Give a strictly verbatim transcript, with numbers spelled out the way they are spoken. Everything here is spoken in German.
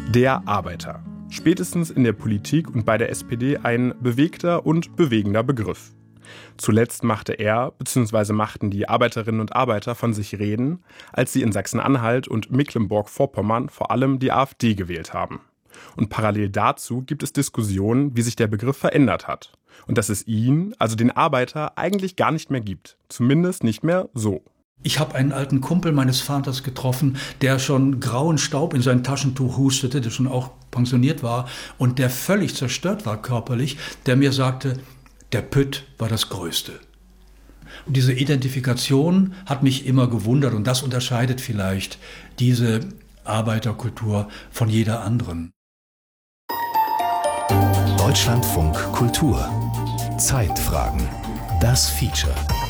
Der Arbeiter. Spätestens in der Politik und bei der S P D ein bewegter und bewegender Begriff. Zuletzt machte er bzw. machten die Arbeiterinnen und Arbeiter von sich reden, als sie in Sachsen-Anhalt und Mecklenburg-Vorpommern vor allem die AfD gewählt haben. Und parallel dazu gibt es Diskussionen, wie sich der Begriff verändert hat. Und dass es ihn, also den Arbeiter, eigentlich gar nicht mehr gibt. Zumindest nicht mehr so. Ich habe einen alten Kumpel meines Vaters getroffen, der schon grauen Staub in sein Taschentuch hustete, der schon auch pensioniert war und der völlig zerstört war körperlich, der mir sagte, der Pütt war das Größte. Und diese Identifikation hat mich immer gewundert und das unterscheidet vielleicht diese Arbeiterkultur von jeder anderen. Deutschlandfunk Kultur. Zeitfragen. Das Feature.